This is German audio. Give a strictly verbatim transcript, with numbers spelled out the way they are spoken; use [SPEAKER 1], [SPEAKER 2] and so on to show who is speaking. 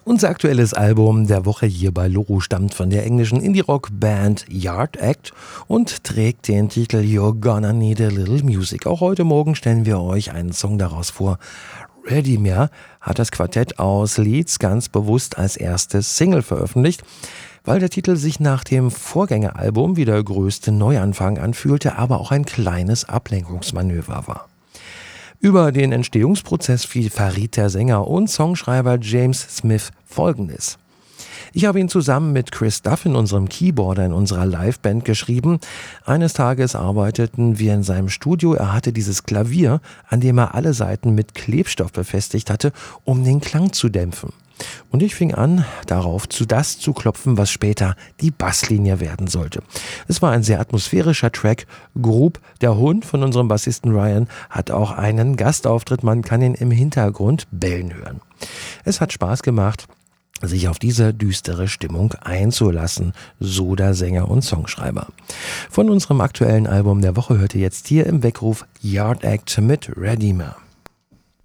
[SPEAKER 1] Unser aktuelles Album der Woche hier bei Loro stammt von der englischen Indie-Rock-Band Yard Act und trägt den Titel You're Gonna Need a Little Music. Auch heute Morgen stellen wir euch einen Song daraus vor. Ready Me hat das Quartett aus Leeds ganz bewusst als erstes Single veröffentlicht, weil der Titel sich nach dem Vorgängeralbum wie der größte Neuanfang anfühlte, aber auch ein kleines Ablenkungsmanöver war. Über den Entstehungsprozess verriet der Sänger und Songschreiber James Smith Folgendes. Ich habe ihn zusammen mit Chris Duff in unserem Keyboarder in unserer Liveband geschrieben. Eines Tages arbeiteten wir in seinem Studio. Er hatte dieses Klavier, an dem er alle Saiten mit Klebstoff befestigt hatte, um den Klang zu dämpfen. Und ich fing an, darauf zu das zu klopfen, was später die Basslinie werden sollte. Es war ein sehr atmosphärischer Track. Grub, der Hund von unserem Bassisten Ryan, hat auch einen Gastauftritt. Man kann ihn im Hintergrund bellen hören. Es hat Spaß gemacht, sich auf diese düstere Stimmung einzulassen, so der Sänger und Songschreiber. Von unserem aktuellen Album der Woche hört ihr jetzt hier im Weckruf Yard Act mit Ready Me.